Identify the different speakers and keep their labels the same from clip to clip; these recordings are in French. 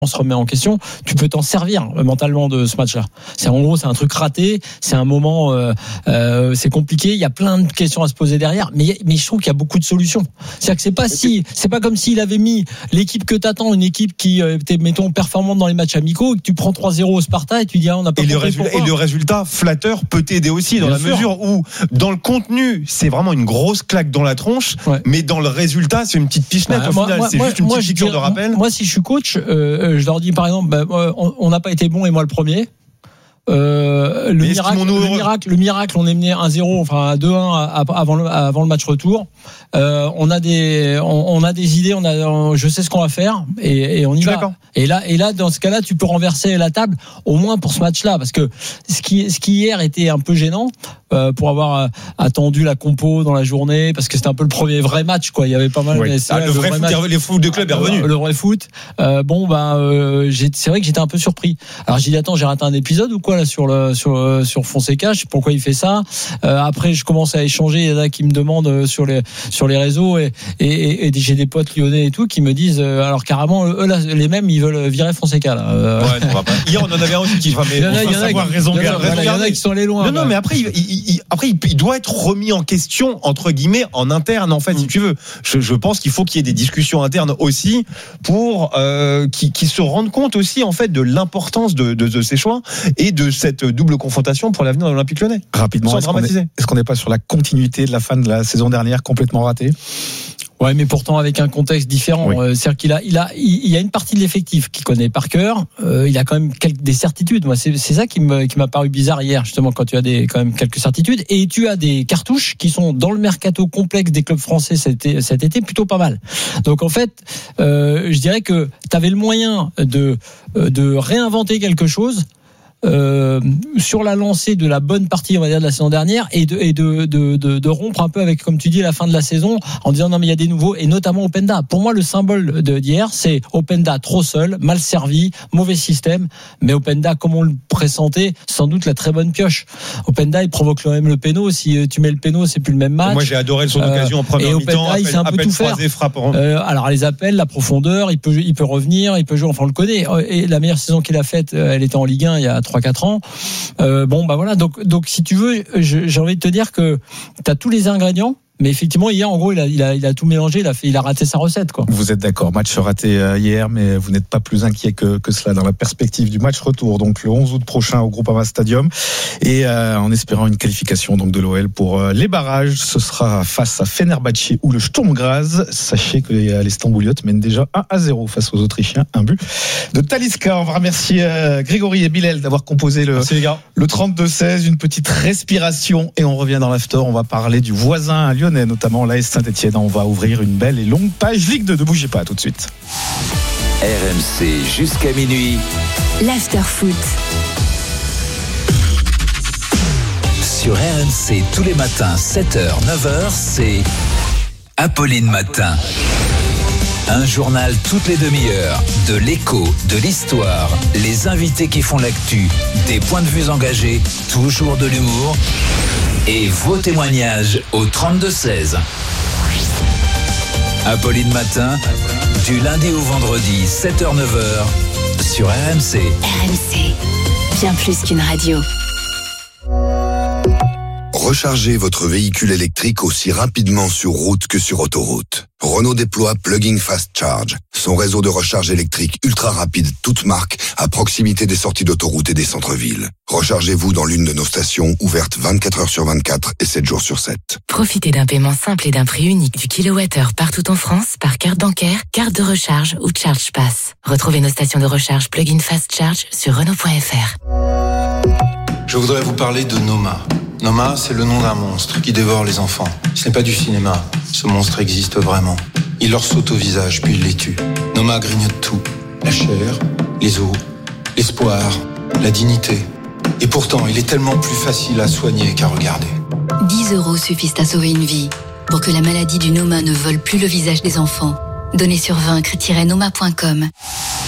Speaker 1: se remet en question, tu peux t'en servir mentalement de ce match-là. C'est un truc raté, c'est un moment, c'est compliqué. Il y a plein de questions à se poser derrière, mais je trouve qu'il y a beaucoup de solutions. C'est-à-dire que c'est pas comme s'il avait mis l'équipe que t'attends, une équipe qui était, mettons, performante dans les matchs amicaux, et que tu prends 3-0 au Sparta et tu dis on n'a pas.
Speaker 2: Et le résultat flatteur peut t'aider aussi dans la mesure où dans le contenu c'est vraiment une grosse claque dans la tronche, mais dans le résultat c'est une petite pichenette au final. C'est juste une petite piqûre de rappel.
Speaker 1: Moi, si je suis coach, je leur dis par exemple, on n'a pas été bon et moi le premier. Le miracle, on est mené 1-0, enfin 2-1 avant le match retour. On a des idées, je sais ce qu'on va faire et on y va. D'accord. Et là, dans ce cas-là, tu peux renverser la table, au moins pour ce match-là, parce que ce qui hier était un peu gênant, pour avoir attendu la compo dans la journée, parce que c'était un peu le premier vrai match, quoi. Il y avait pas mal de
Speaker 2: le foot de club est revenu.
Speaker 1: Le vrai foot. C'est vrai que j'étais un peu surpris. Alors j'ai dit attends, j'ai raté un épisode ou quoi là sur Fonseca, je sais pourquoi il fait ça. Après je commence à échanger, il y en a qui me demandent sur les réseaux et j'ai des potes lyonnais et tout qui me disent alors carrément eux là, les mêmes ils veulent virer Fonseca là.
Speaker 2: On va pas. Hier on en avait un aussi qui il y
Speaker 1: en a qui sont allés loin.
Speaker 2: Non mais après il doit être remis en question entre guillemets en interne en fait si tu veux. Je pense qu'il faut qu'il y ait des discussions internes aussi pour qui se rendent compte aussi en fait de l'importance de ces choix et de cette double confrontation pour l'avenir de l'Olympique Lyonnais.
Speaker 3: Rapidement, est-ce qu'on n'est pas sur la continuité de la fin de la saison dernière complètement ratée?
Speaker 1: Ouais, mais pourtant avec un contexte différent. Oui. C'est-à-dire qu'il y a une partie de l'effectif qu'il connaît par cœur. Il a quand même des certitudes. Moi, c'est ça qui m'a paru bizarre hier, justement, quand tu as quand même quelques certitudes et tu as des cartouches qui sont dans le mercato complexe des clubs français cet été plutôt pas mal. Donc en fait, je dirais que tu avais le moyen de réinventer quelque chose. Sur la lancée de la bonne partie on va dire de la saison dernière et de rompre un peu avec comme tu dis la fin de la saison en disant non mais il y a des nouveaux et notamment Openda. Pour moi le symbole d'hier c'est Openda trop seul, mal servi, mauvais système, mais Openda comme on le pressentait sans doute la très bonne pioche. Openda il provoque quand même le péno, si tu mets le péno c'est plus le même match.
Speaker 2: Moi j'ai adoré son occasion en première mi-temps,
Speaker 1: il sait un peu tout faire. Alors les appels, la profondeur, il peut revenir, il peut jouer, enfin on le connaît et la meilleure saison qu'il a faite elle était en Ligue 1 il y a 3-4 ans. Voilà. Donc si tu veux, j'ai envie de te dire que tu as tous les ingrédients. Mais effectivement, hier, en gros, il a tout mélangé, il a raté sa recette, quoi.
Speaker 3: Vous êtes d'accord, match raté hier, mais vous n'êtes pas plus inquiet que cela dans la perspective du match retour, donc le 11 août prochain au Groupama Stadium, et en espérant une qualification donc de l'OL pour les barrages. Ce sera face à Fenerbahçe ou le Sturm Graz. Sachez que les Stambouliotes mènent déjà 1-0 face aux Autrichiens, un but de Talisca. On va remercier Grégory et Bilal d'avoir composé le 32-16, une petite respiration, et on revient dans l'after. On va parler du voisin à Lyon, notamment l'AS Saint-Etienne. On va ouvrir une belle et longue page Ligue 2. Ne bougez pas, tout de suite.
Speaker 4: RMC jusqu'à minuit.
Speaker 5: L'after foot.
Speaker 4: Sur RMC tous les matins 7h, 9h, c'est Apolline Matin. Un journal toutes les demi-heures, de l'écho, de l'histoire, les invités qui font l'actu, des points de vue engagés, toujours de l'humour et vos témoignages au 32-16. Apolline Matin, du lundi au vendredi, 7h-9h, sur RMC.
Speaker 5: RMC, bien plus qu'une radio.
Speaker 6: Rechargez votre véhicule électrique aussi rapidement sur route que sur autoroute. Renault déploie Plug-in Fast Charge, son réseau de recharge électrique ultra rapide, toute marque, à proximité des sorties d'autoroute et des centres-villes. Rechargez-vous dans l'une de nos stations, ouvertes 24 heures sur 24 et 7 jours sur 7.
Speaker 5: Profitez d'un paiement simple et d'un prix unique du kilowattheure partout en France par carte bancaire, carte de recharge ou Charge Pass. Retrouvez nos stations de recharge Plug-in Fast Charge sur Renault.fr.
Speaker 7: Je voudrais vous parler de Noma. Noma, c'est le nom d'un monstre qui dévore les enfants. Ce n'est pas du cinéma. Ce monstre existe vraiment. Il leur saute au visage, puis il les tue. Noma grignote tout. La chair, les os, l'espoir, la dignité. Et pourtant, il est tellement plus facile à soigner qu'à regarder.
Speaker 5: 10 € suffisent à sauver une vie. Pour que la maladie du Noma ne vole plus le visage des enfants. Donnez sur vaincre-noma.com.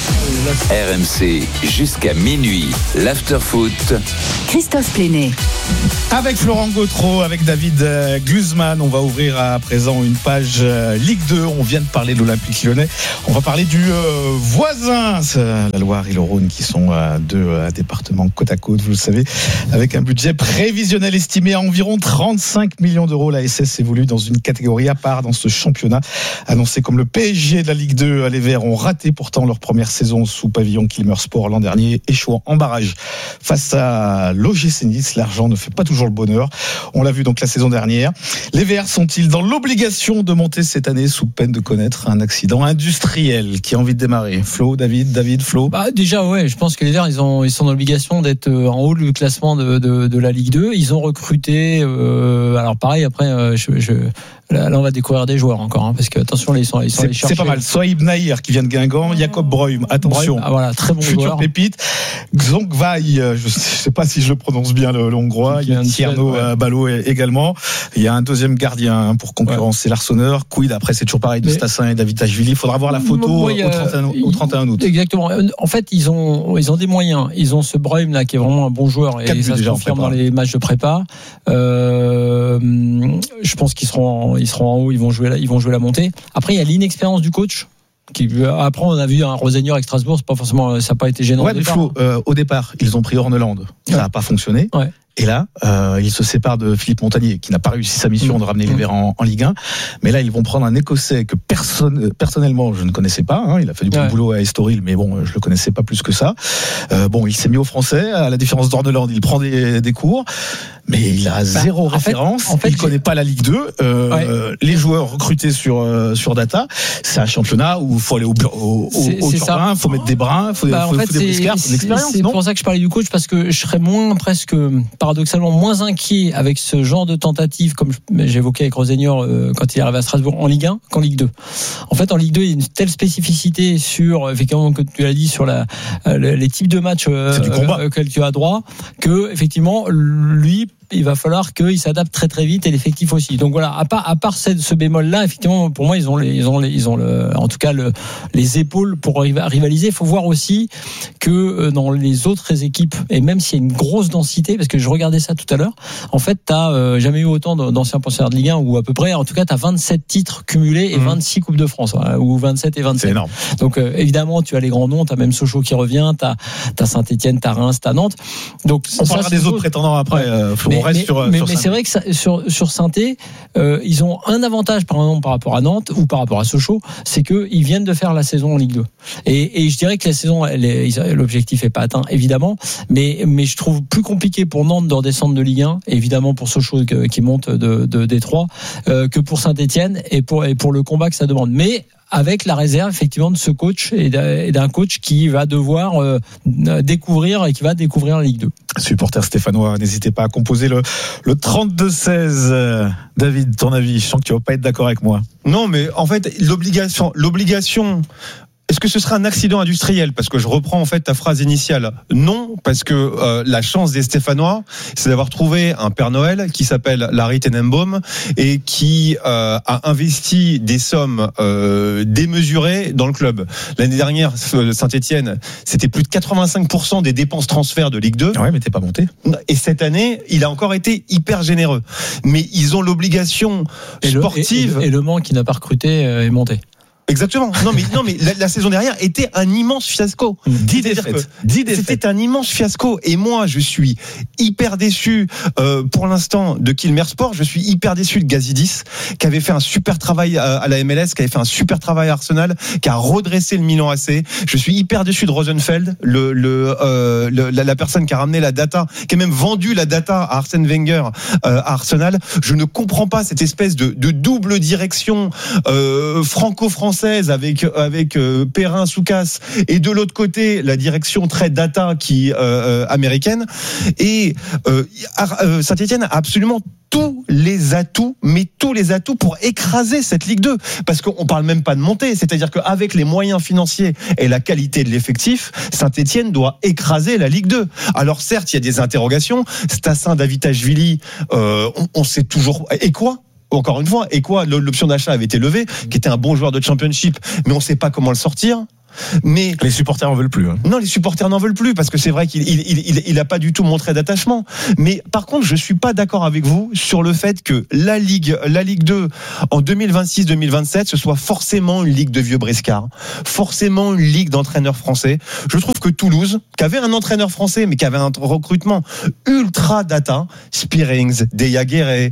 Speaker 4: RMC jusqu'à minuit, l'after-foot.
Speaker 5: Christophe Plénet.
Speaker 3: Avec Florent Gautreau, avec David Guzman, on va ouvrir à présent une page Ligue 2. On vient de parler de l'Olympique Lyonnais. On va parler du voisin, la Loire et le Rhône, qui sont deux départements côte à côte, vous le savez, avec un budget prévisionnel estimé à environ 35 millions d'euros. La SS évolue dans une catégorie à part dans ce championnat. Annoncé comme le PSG de la Ligue 2, les Verts ont raté pourtant leur première saison sous pavillon Kilmer Sport l'an dernier, échouant en barrage face à l'OGC Nice. L'argent ne fait pas toujours le bonheur. On l'a vu donc la saison dernière. Les Verts sont-ils dans l'obligation de monter cette année sous peine de connaître un accident industriel? Qui a envie de démarrer? Flo, David, Flo?
Speaker 1: Déjà, ouais, je pense que les Verts, ils sont dans l'obligation d'être en haut du classement de la Ligue 2. Ils ont recruté, alors pareil, après, là, on va découvrir des joueurs encore, parce que attention, ils sont allés chercher.
Speaker 3: C'est pas mal. Sohaib Nahir qui vient de Guingamp, Jacob Breuil, attention.
Speaker 1: Voilà, très bon
Speaker 3: futur
Speaker 1: joueur.
Speaker 3: Pépite. Xongvai, je sais pas si je le prononce bien, le hongrois. Il y a Tierno Ballot également. Il y a un deuxième gardien pour concurrencer l'Arseneur. Quid, après, c'est toujours pareil de Stassin et Davitashvili. Il faudra voir la photo au 31 août.
Speaker 1: Exactement. En fait, ils ont des moyens. Ils ont ce Breuil là qui est vraiment un bon joueur et ça se confirme dans les matchs de prépa. Je pense qu'ils seront en haut. Ils vont jouer la montée. Après, il y a l'inexpérience du coach. Après, on a vu un Rosenior avec Strasbourg, ça n'a pas été gênant.
Speaker 3: Ouais, mais Flo, au départ, ils ont pris Horneland. Ça n'a pas fonctionné.
Speaker 1: Ouais.
Speaker 3: Et là, ils se séparent de Philippe Montagnier, qui n'a pas réussi sa mission de ramener les Verts en Ligue 1. Mais là, ils vont prendre un Écossais que personnellement, je ne connaissais pas. Il a fait du bon boulot à Estoril, mais bon, je le connaissais pas plus que ça. Il s'est mis au français. À la différence d'Orneland, il prend des cours. Mais il a zéro référence. En fait, il connaît pas la Ligue 2. Les joueurs recrutés sur Data, c'est un championnat où il faut aller au terrain, il faut mettre des brins, il faut des briscards, faut de l'expérience.
Speaker 1: C'est pour ça que je parlais du coach, parce que je serais paradoxalement moins inquiet avec ce genre de tentative, comme j'évoquais avec Rosenior quand il est arrivé à Strasbourg en Ligue 1 qu'en Ligue 2. En fait, en Ligue 2, il y a une telle spécificité sur, effectivement, comme tu l'as dit, sur les types de matchs auxquels tu as droit, que effectivement, lui, il va falloir qu'il s'adapte très très vite, et l'effectif aussi. Donc voilà, à part ce bémol-là, effectivement, pour moi, ils ont en tout cas les épaules pour rivaliser. Il faut voir aussi que dans les autres équipes, et même s'il y a une grosse densité, parce que je regardais ça tout à l'heure, en fait, t'as jamais eu autant d'anciens pensionnaires de Ligue 1, ou à peu près, en tout cas, t'as 27 titres cumulés et 26 Coupes de France, ou 27 et 27.
Speaker 3: C'est énorme.
Speaker 1: Donc évidemment, tu as les grands noms, t'as même Sochaux qui revient, t'as Saint-Etienne, t'as Reims, t'as Nantes. Donc
Speaker 3: on parlera des autres prétendants après.
Speaker 1: Mais c'est vrai que sur Saint-Étienne, ils ont un avantage par rapport à Nantes ou par rapport à Sochaux, c'est qu'ils viennent de faire la saison en Ligue 2. Et je dirais que la saison, l'objectif n'est pas atteint, évidemment, mais je trouve plus compliqué pour Nantes de redescendre de Ligue 1, évidemment pour Sochaux qui monte de D3, que pour Saint-Étienne et pour le combat que ça demande. Mais avec la réserve effectivement de ce coach et d'un coach qui va devoir découvrir la Ligue 2.
Speaker 3: Supporters stéphanois, n'hésitez pas à composer le 32-16. David, ton avis? Je sens que tu vas pas être d'accord avec moi.
Speaker 2: Non, mais en fait, l'obligation. Est-ce que ce serait un accident industriel? Parce que je reprends en fait ta phrase initiale. Non, parce que la chance des Stéphanois, c'est d'avoir trouvé un Père Noël qui s'appelle Larry Tenenbaum et qui a investi des sommes démesurées dans le club. L'année dernière, Saint-Etienne, c'était plus de 85% des dépenses transferts de Ligue 2.
Speaker 3: Ouais, mais t'es pas monté.
Speaker 2: Et cette année, il a encore été hyper généreux. Mais ils ont l'obligation sportive.
Speaker 1: Et Le Mans qui n'a pas recruté est monté.
Speaker 2: Exactement. Non mais la saison dernière était un immense fiasco.
Speaker 3: 10 défaites.
Speaker 2: C'était un immense fiasco. Et moi, je suis hyper déçu pour l'instant de Kilmer Sport. Je suis hyper déçu de Gazidis, qui avait fait un super travail à la MLS, qui avait fait un super travail à Arsenal, qui a redressé le Milan AC. Je suis hyper déçu de Rosenfeld, la personne qui a ramené la data, qui a même vendu la data à Arsène Wenger à Arsenal. Je ne comprends pas cette espèce de double direction franco-française avec Perrin, Soukas, et de l'autre côté la direction très data qui américaine. Et Saint-Etienne a absolument tous les atouts pour écraser cette Ligue 2, parce qu'on parle même pas de montée, c'est-à-dire qu'avec les moyens financiers et la qualité de l'effectif, Saint-Etienne doit écraser la Ligue 2. Alors certes, il y a des interrogations. Stassin, Davitashvili, on sait toujours. Et quoi? Encore une fois, et quoi, l'option d'achat avait été levée, qui était un bon joueur de Championship, mais on ne sait pas comment le sortir. Mais
Speaker 3: les supporters n'en veulent plus. Hein.
Speaker 2: Non, les supporters n'en veulent plus parce que c'est vrai qu'il a pas du tout montré d'attachement. Mais par contre, je suis pas d'accord avec vous sur le fait que la Ligue 2 en 2026-2027 ce soit forcément une ligue de vieux briscards, forcément une ligue d'entraîneurs français. Je trouve que Toulouse, qui avait un entraîneur français mais qui avait un recrutement ultra data, Spearings, Deja Guerre,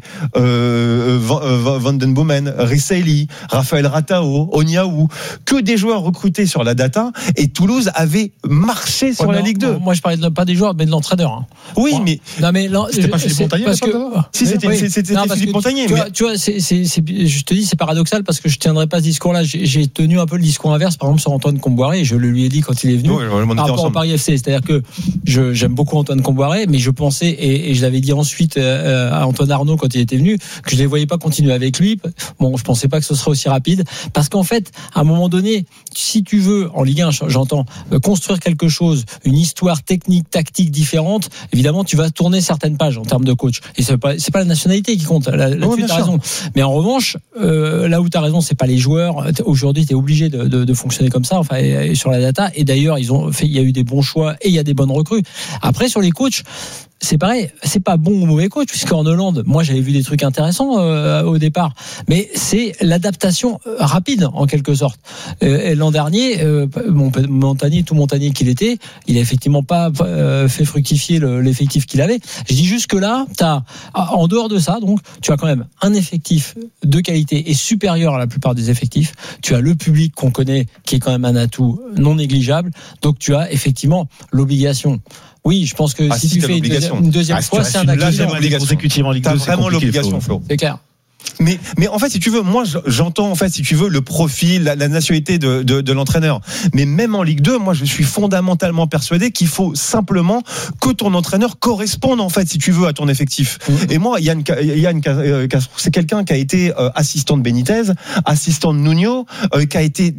Speaker 2: Van den Boomen, Rissaili, Raphaël Ratao, Oniaou, que des joueurs recrutés sur la data, et Toulouse avait marché sur la Ligue 2.
Speaker 1: Moi, je parlais pas des joueurs, mais de l'entraîneur. Hein.
Speaker 2: Oui,
Speaker 1: bon.
Speaker 2: mais
Speaker 1: non, mais
Speaker 3: c'était pas Philippe Montagnier,
Speaker 1: parce que
Speaker 2: si c'était Philippe Montagnier.
Speaker 1: Tu vois, je te dis, c'est paradoxal parce que je tiendrai pas ce discours-là. J'ai tenu un peu le discours inverse, par exemple sur Antoine Comboiré. Je le lui ai dit quand il est venu par rapport au Paris FC. C'est-à-dire que j'aime beaucoup Antoine Comboiré, mais je pensais et je l'avais dit ensuite à Antoine Arnaud quand il était venu que je les voyais pas continuer avec lui. Bon, je pensais pas que ce serait aussi rapide parce qu'en fait, à un moment donné, si tu veux en Ligue 1, j'entends construire quelque chose, une histoire technique, tactique différente, évidemment tu vas tourner certaines pages en termes de coach. Et c'est pas la nationalité qui compte. Là-dessus t'as raison. Mais en revanche, là où t'as raison, c'est pas les joueurs. Aujourd'hui, t'es obligé de fonctionner comme ça. Enfin, et sur la data. Et d'ailleurs, il y a eu des bons choix et il y a des bonnes recrues. Après, sur les coachs, c'est pareil, c'est pas bon ou mauvais coach, puisqu'en Hollande, moi j'avais vu des trucs intéressants au départ, mais c'est l'adaptation rapide en quelque sorte. L'an dernier, Montagnier qu'il était, il a effectivement pas fait fructifier l'effectif qu'il avait. Je dis juste que là, en dehors de ça, donc tu as quand même un effectif de qualité et supérieur à la plupart des effectifs. Tu as le public qu'on connaît, qui est quand même un atout non négligeable. Donc tu as effectivement l'obligation. Oui, je pense que si tu fais une deuxième fois, c'est un accident.
Speaker 3: Consécutive en Ligue 2,
Speaker 2: t'as vraiment l'obligation, Flo.
Speaker 1: C'est clair.
Speaker 2: Mais en fait, si tu veux, moi j'entends en fait, si tu veux, le profil, la nationalité de l'entraîneur. Mais même en Ligue 2, moi je suis fondamentalement persuadé qu'il faut simplement que ton entraîneur corresponde en fait, si tu veux, à ton effectif. Et moi, Yann c'est quelqu'un qui a été assistant de Benitez, assistant de Nuno, qui a été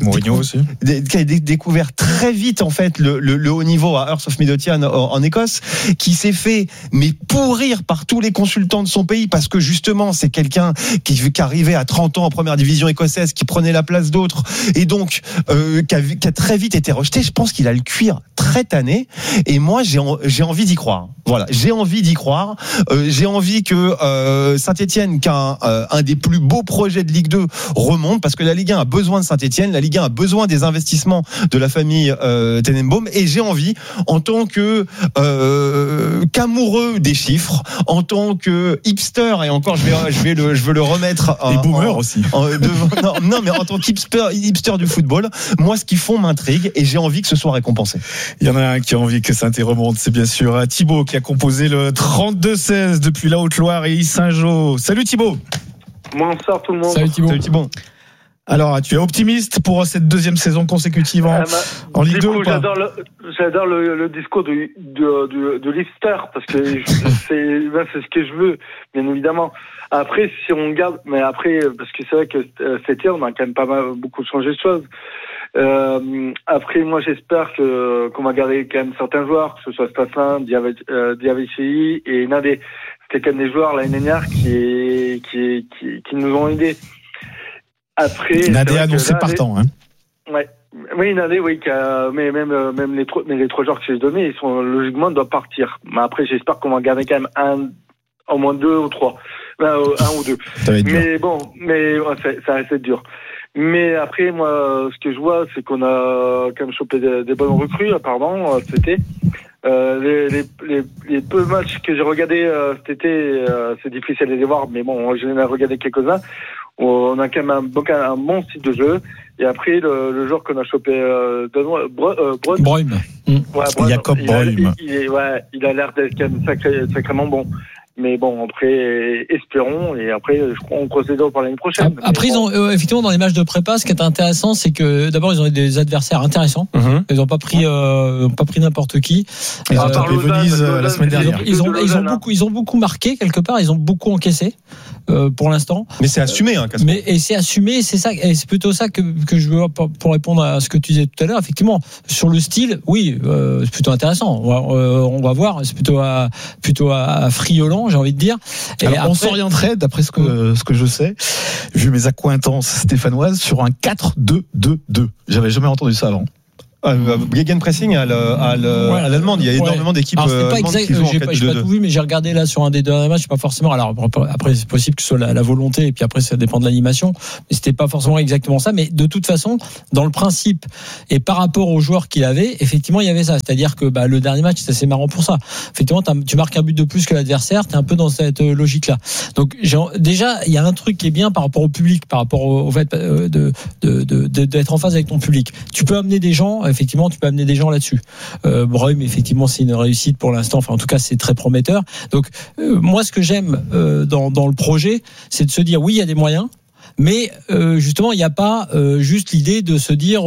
Speaker 2: découvert très vite en fait le haut niveau à Hearts of Midlothian en Écosse, qui s'est fait pourrir par tous les consultants de son pays parce que justement c'est quelqu'un qui arrivait à 30 ans en première division écossaise, qui prenait la place d'autres, et donc qui a très vite été rejeté. Je pense qu'il a le cuir très tanné, et moi j'ai envie d'y croire. Voilà, j'ai envie d'y croire. J'ai envie que Saint-Etienne, qui a un des plus beaux projets de Ligue 2, remonte, parce que la Ligue 1 a besoin de Saint-Etienne, la Ligue 1 a besoin des investissements de la famille Tenenbaum, et j'ai envie, en tant que qu'amoureux des chiffres, en tant que hipster, et encore je veux le remettre
Speaker 3: les boomers aussi
Speaker 2: non mais en tant qu'hipster du football, moi ce qu'ils font m'intrigue et j'ai envie que ce soit récompensé.
Speaker 3: Il y en a un qui a envie que Saint-Étienne remonte, c'est bien sûr Thibaut, qui a composé le 32-16 depuis la Haute-Loire et Saint-Jean. Salut Thibaut.
Speaker 8: Bonsoir tout le monde.
Speaker 2: Salut Thibaut. Alors, tu es optimiste pour cette deuxième saison consécutive en Ligue 2 ou pas?
Speaker 8: J'adore le discours de l'hipster, parce que c'est ce que je veux, bien évidemment. Après, si on regarde, mais après, parce que c'est vrai que cet été, on a quand même beaucoup changé de choses. Après, moi, j'espère qu'on va garder quand même certains joueurs, que ce soit Stassin, Diavici et Nadé. C'était quand même des joueurs l'année dernière qui nous ont aidés. Après,
Speaker 3: Nadé annoncé partant, hein.
Speaker 8: Ouais. Oui, Nadé, oui, mais même les trois joueurs que j'ai donnés, ils sont logiquement doivent partir. Mais après, j'espère qu'on va garder quand même au moins 2 ou 3, un ou 2. Mais bon, ça reste dur. Mais après, moi, ce que je vois, c'est qu'on a quand même chopé des bonnes recrues, apparemment, cet été. Les peu matchs que j'ai regardés cet été, c'est difficile de les voir, mais bon, j'en ai regardé quelques-uns. On a quand même un bon style de jeu. Et après, le joueur qu'on a chopé,
Speaker 1: Bruyne.
Speaker 3: Jacob Bruyne.
Speaker 8: Il a l'air d'être quand même sacrément bon. Mais bon, après, espérons, et après, je crois qu'on croise les doigts pour l'année prochaine.
Speaker 1: Après, ils ont, effectivement, dans les matchs de prépa, ce qui est intéressant, c'est que d'abord, ils ont eu des adversaires intéressants. Ils n'ont pas pris n'importe qui.
Speaker 3: Venise la semaine dernière.
Speaker 1: Ils ont beaucoup marqué, quelque part, ils ont beaucoup encaissé. Pour l'instant.
Speaker 2: Mais c'est assumé, hein, Casper.
Speaker 1: Et c'est assumé, c'est ça, et c'est plutôt ça que je veux pour répondre à ce que tu disais tout à l'heure. Effectivement, sur le style, oui, c'est plutôt intéressant. On va voir, c'est plutôt à friolant, j'ai envie de dire.
Speaker 3: Et alors, on s'orienterait, d'après ce que je sais, vu mes accointances stéphanoises, sur un 4-2-2-2. J'avais jamais entendu ça avant.
Speaker 2: Gegenpressing à l'allemande. Il y a énormément d'équipes allemandes qui jouent en 4-2-2.
Speaker 1: J'ai pas tout vu, mais j'ai regardé là sur un des derniers matchs. Pas forcément. Alors après, c'est possible que ce soit la volonté, et puis après, ça dépend de l'animation. Mais c'était pas forcément exactement ça. Mais de toute façon, dans le principe et par rapport aux joueurs qu'il avait, effectivement, il y avait ça. C'est-à-dire que le dernier match, c'est assez marrant pour ça. Effectivement, tu marques un but de plus que l'adversaire. T'es un peu dans cette logique-là. Donc déjà, il y a un truc qui est bien par rapport au public, par rapport au fait d'être en phase avec ton public. Tu peux amener des gens. Effectivement, tu peux amener des gens là-dessus. Bruyne, effectivement, c'est une réussite pour l'instant. Enfin, en tout cas, c'est très prometteur. Donc, moi, ce que j'aime dans le projet, c'est de se dire, oui, il y a des moyens. Mais justement, il n'y a pas juste l'idée de se dire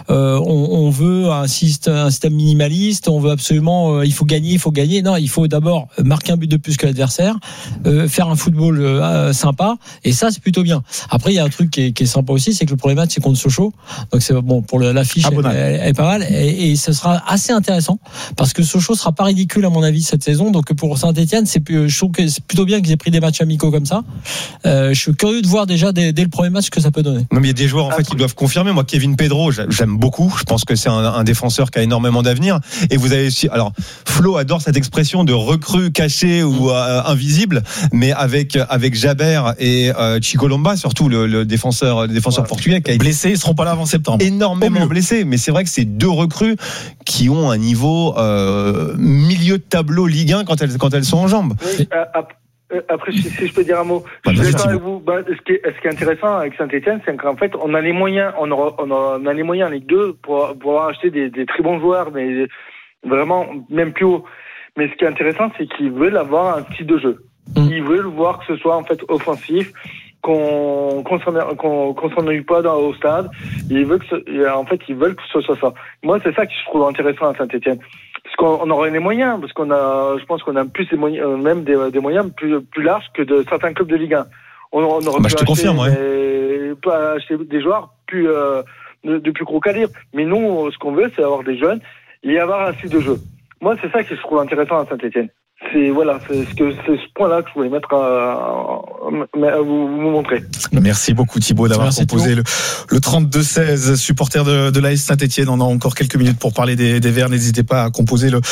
Speaker 1: on veut un système minimaliste, on veut absolument il faut gagner. Non, il faut d'abord marquer un but de plus que l'adversaire, faire un football sympa, et ça c'est plutôt bien. Après, il y a un truc qui est sympa aussi, c'est que le premier match c'est contre Sochaux, donc c'est bon pour l'affiche, elle est pas mal, et ce sera assez intéressant parce que Sochaux sera pas ridicule à mon avis cette saison. Donc pour Saint-Etienne, je trouve que c'est plutôt bien qu'ils aient pris des matchs amicaux comme ça. Je suis curieux de voir déjà dès le premier match que ça peut donner.
Speaker 2: Non, mais il y a des joueurs en fait qui doivent confirmer. Moi, Kevin Pedro, j'aime beaucoup. Je pense que c'est un défenseur qui a énormément d'avenir. Et vous avez aussi, alors Flo adore cette expression de recrue cachée ou invisible, mais avec Jaber et Chico Lomba, surtout le défenseur portugais qui a été
Speaker 3: blessé, ils seront pas là avant septembre.
Speaker 2: Énormément blessé, mais c'est vrai que c'est deux recrues qui ont un niveau milieu de tableau Ligue 1 quand elles sont en jambes.
Speaker 8: Oui, après, si je peux dire un mot, je suis d'accord avec vous. Ce qui est intéressant avec Saint-Etienne, c'est qu'en fait, on a les moyens, on a les moyens en Ligue 2 pour acheter des très bons joueurs, mais vraiment même plus haut. Mais ce qui est intéressant, c'est qu'ils veulent avoir un style de jeu. Ils veulent voir que ce soit en fait offensif, qu'on s'ennuie pas au stade. Ils veulent que ce soit ça. Moi, c'est ça que je trouve intéressant à Saint-Etienne. Parce qu'on aurait les moyens, parce je pense qu'on a plus des moyens, même des moyens plus larges que de certains clubs de Ligue 1. On aurait pu
Speaker 2: je te confirme,
Speaker 8: acheter des joueurs de plus gros calibre. Mais nous, ce qu'on veut, c'est avoir des jeunes et avoir un style de jeu. Moi, c'est ça que je trouve intéressant à Saint-Etienne. C'est ce point-là que je voulais mettre vous montrer.
Speaker 3: Merci beaucoup Thibaut d'avoir proposé le 32-16, supporter de l'AS Saint-Etienne. On a encore quelques minutes pour parler des Verts. N'hésitez pas à composer le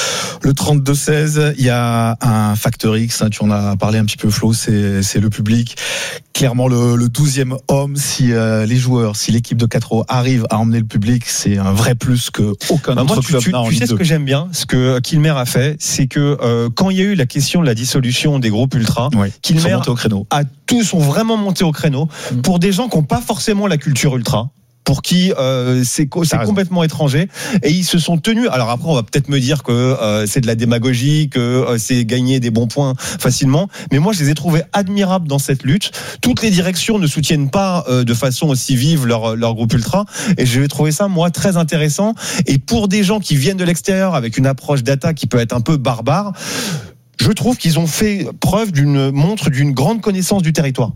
Speaker 3: 32-16. Il y a un facteur X, tu en as parlé un petit peu Flo, c'est le public. Clairement le 12e homme, si les joueurs, si l'équipe de 4 arrive à emmener le public, c'est un vrai plus que aucun autre club n'a en Ligue 2.
Speaker 2: Tu sais ce que j'aime bien, ce que Kilmer a fait, c'est que quand il y a eu la question de la dissolution des groupes ultras, Kilmer ont vraiment monté au créneau pour des gens qui n'ont pas forcément la culture ultra, pour qui c'est complètement étranger, et ils se sont tenus. Alors après, on va peut-être me dire que c'est de la démagogie, que c'est gagner des bons points facilement, mais moi je les ai trouvés admirables dans cette lutte. Toutes les directions ne soutiennent pas de façon aussi vive leur groupe ultra, et je vais trouver ça moi très intéressant. Et pour des gens qui viennent de l'extérieur avec une approche d'attaque qui peut être un peu barbare, je trouve qu'ils ont fait preuve d'une grande connaissance du territoire.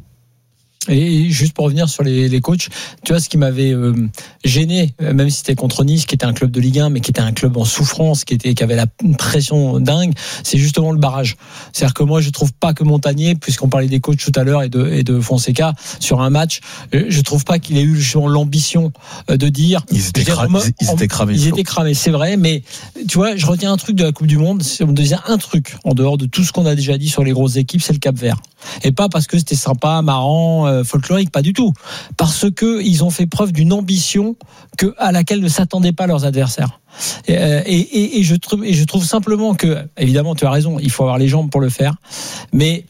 Speaker 1: Et juste pour revenir sur les coachs, tu vois, ce qui m'avait gêné, même si c'était contre Nice, qui était un club de Ligue 1, mais qui était un club en souffrance, qui avait une pression dingue, c'est justement le barrage. C'est-à-dire que moi, je trouve pas que Montagnier, puisqu'on parlait des coachs tout à l'heure et de Fonseca, sur un match, je trouve pas qu'il ait eu justement l'ambition de dire...
Speaker 3: Ils étaient cramés.
Speaker 1: Ils étaient cramés, c'est vrai, mais tu vois, je retiens un truc de la Coupe du Monde, on me disait un truc, en dehors de tout ce qu'on a déjà dit sur les grosses équipes, c'est le Cap-Vert. Et pas parce que c'était sympa, marrant, folklorique, pas du tout. Parce que ils ont fait preuve d'une ambition à laquelle ne s'attendaient pas leurs adversaires. Et je trouve simplement que, évidemment, tu as raison, il faut avoir les jambes pour le faire. Mais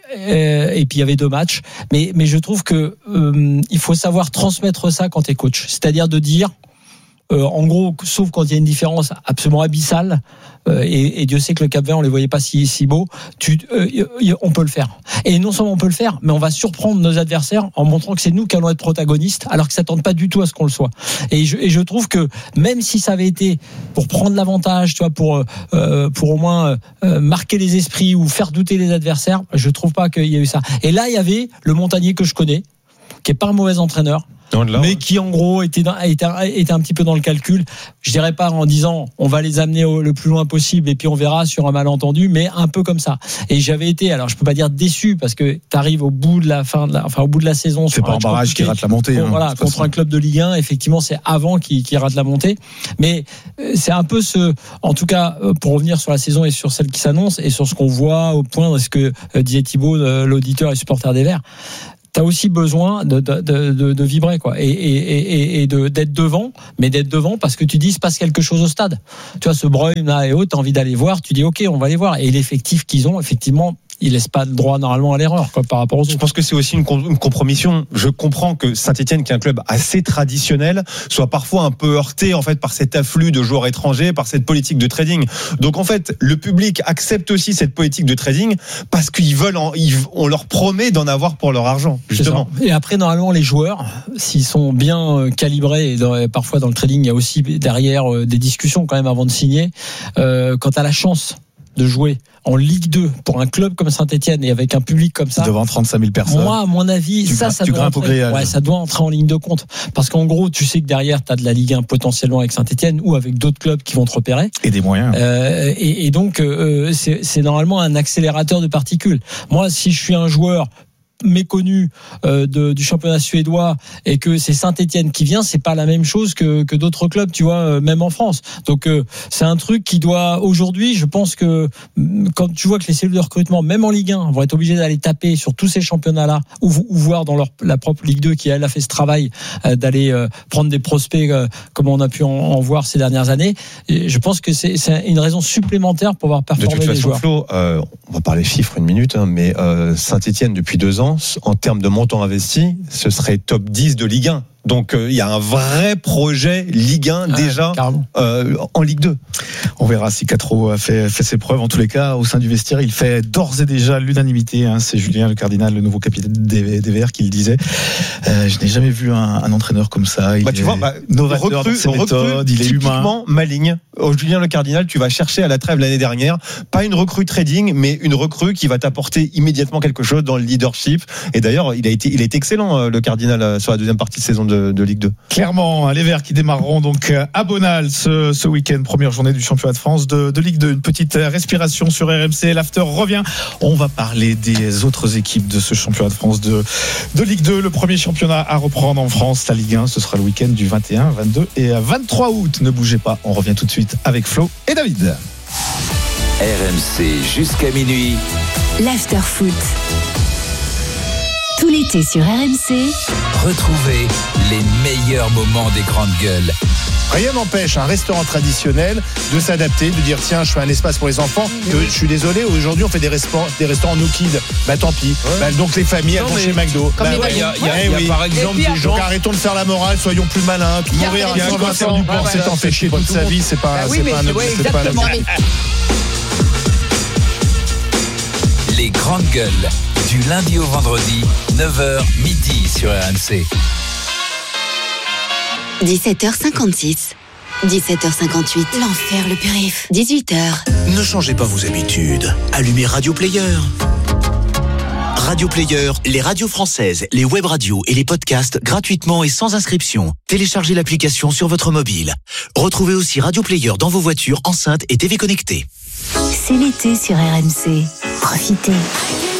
Speaker 1: et puis il y avait 2 matchs. Mais je trouve que il faut savoir transmettre ça quand t'es coach. C'est-à-dire de dire, en gros, sauf quand il y a une différence absolument abyssale, et Dieu sait que le Cap-Vert on les voyait pas si beaux, on peut le faire. Et non seulement on peut le faire, mais on va surprendre nos adversaires en montrant que c'est nous qui allons être protagonistes, alors qu'ils s'attendent pas du tout à ce qu'on le soit. Et je trouve que même si ça avait été pour prendre l'avantage, tu vois, pour au moins marquer les esprits ou faire douter les adversaires, je trouve pas qu'il y a eu ça. Et là il y avait le Montagnier que je connais, qui est pas un mauvais entraîneur, mais qui en gros était un petit peu dans le calcul. Je dirais pas en disant on va les amener le plus loin possible et puis on verra sur un malentendu, mais un peu comme ça. Et j'avais été, alors je peux pas dire déçu parce que t'arrives au bout de au bout de la saison.
Speaker 3: C'est pas un barrage qui rate la montée.
Speaker 1: Voilà, contre un club de Ligue 1, effectivement, c'est avant qui rate la montée. Mais c'est un peu en tout cas, pour revenir sur la saison et sur celle qui s'annonce et sur ce qu'on voit au point de ce que disait Thibaut, l'auditeur et supporter des Verts. T'as aussi besoin de vibrer, quoi, et d'être devant, mais d'être devant parce que tu dis il se passe quelque chose au stade. Tu vois, ce Bruyne là et autres, t'as envie d'aller voir, tu dis ok, on va aller voir. Et l'effectif qu'ils ont, effectivement, il laisse pas le droit normalement à l'erreur, quoi, par rapport aux autres.
Speaker 2: Je pense que c'est aussi une compromission. Je comprends que Saint-Etienne, qui est un club assez traditionnel, soit parfois un peu heurté en fait par cet afflux de joueurs étrangers, par cette politique de trading. Donc en fait, le public accepte aussi cette politique de trading parce qu'ils veulent, on leur promet d'en avoir pour leur argent, justement.
Speaker 1: Et après, normalement, les joueurs, s'ils sont bien calibrés, et parfois dans le trading, il y a aussi derrière des discussions quand même avant de signer. Quand t'as la chance de jouer en Ligue 2 pour un club comme Saint-Etienne et avec un public comme ça,
Speaker 3: devant 35 000 personnes.
Speaker 1: Moi, à mon avis, ça doit entrer en ligne de compte. Parce qu'en gros, tu sais que derrière, tu as de la Ligue 1 potentiellement avec Saint-Etienne ou avec d'autres clubs qui vont te repérer.
Speaker 3: Et des moyens.
Speaker 1: Et donc, c'est normalement un accélérateur de particules. Moi, si je suis un joueur méconnu du championnat suédois et que c'est Saint-Etienne qui vient, c'est pas la même chose que d'autres clubs, tu vois, même en France. Donc c'est un truc qui doit aujourd'hui, je pense que quand tu vois que les cellules de recrutement, même en Ligue 1, vont être obligées d'aller taper sur tous ces championnats-là ou voir dans la propre Ligue 2 qui elle a fait ce travail d'aller prendre des prospects comme on a pu en voir ces dernières années. Et je pense que c'est une raison supplémentaire pour voir performer les joueurs.
Speaker 2: Flo, on va parler chiffres une minute, mais Saint-Etienne depuis 2 ans, en termes de montant investi, ce serait top 10 de Ligue 1. Donc il y a un vrai projet Ligue 1 déjà en Ligue 2.
Speaker 3: On verra si Quatro a fait ses preuves. En tous les cas, au sein du vestiaire, il fait d'ores et déjà l'unanimité. C'est Julien Le Cardinal, le nouveau capitaine des Verts, qui le disait. Je n'ai jamais vu un entraîneur comme ça. Il est novateur dans ses méthodes, il est humain.
Speaker 2: Typiquement maligne. Julien Le Cardinal, tu vas chercher à la trêve l'année dernière, pas une recrue trading, mais une recrue qui va t'apporter immédiatement quelque chose dans le leadership. Et d'ailleurs, il a été excellent, Le Cardinal, sur la deuxième partie de saison de Ligue 2.
Speaker 3: Clairement, les Verts qui démarreront donc à Bonal ce week-end, première journée du championnat de France de Ligue 2. Une petite respiration sur RMC, l'after revient. On va parler des autres équipes de ce championnat de France de Ligue 2. Le premier championnat à reprendre en France, la Ligue 1, ce sera le week-end du 21, 22 et 23 août. Ne bougez pas, on revient tout de suite avec Flo et David.
Speaker 4: RMC jusqu'à minuit.
Speaker 9: L'after foot. Tout l'été sur RMC.
Speaker 4: Retrouvez les meilleurs moments des grandes gueules.
Speaker 10: Rien n'empêche un restaurant traditionnel de s'adapter, de dire tiens, je fais un espace pour les enfants. Je suis désolé, aujourd'hui on fait des restaurants no kids. Bah tant pis. Donc les familles elles vont chez McDo.
Speaker 2: Il y a par exemple des gens.
Speaker 10: Donc arrêtons de faire la morale, soyons plus malins. Mourir à 120 ans du port, c'est en fait chier toute sa vie, c'est pas un objectif. C'est pas la vie.
Speaker 4: Les grandes gueules, du lundi au vendredi, 9h, midi sur RMC.
Speaker 9: 17h56, 17h58, l'enfer le périph', 18h.
Speaker 11: Ne changez pas vos habitudes, allumez Radio Player. Radio Player, les radios françaises, les web radios et les podcasts gratuitement et sans inscription. Téléchargez l'application sur votre mobile. Retrouvez aussi Radio Player dans vos voitures, enceintes et TV connectées.
Speaker 9: C'est l'été sur RMC. Profitez.